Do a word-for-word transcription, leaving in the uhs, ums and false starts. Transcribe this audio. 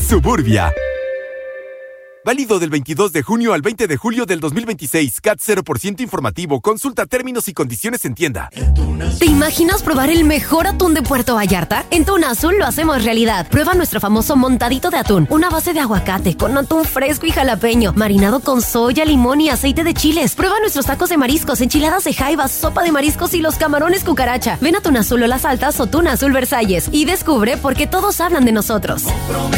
Suburbia. Válido del veintidós de junio al veinte de julio del dos mil veintiséis. C A T cero por ciento informativo. Consulta términos y condiciones en tienda. ¿Te imaginas probar el mejor atún de Puerto Vallarta? En Tuna Azul lo hacemos realidad. Prueba nuestro famoso montadito de atún. Una base de aguacate con atún fresco y jalapeño. Marinado con soya, limón y aceite de chiles. Prueba nuestros tacos de mariscos, enchiladas de jaiba, sopa de mariscos y los camarones cucaracha. Ven a Tuna Azul o Las Altas o Tuna Azul Versalles y descubre por qué todos hablan de nosotros.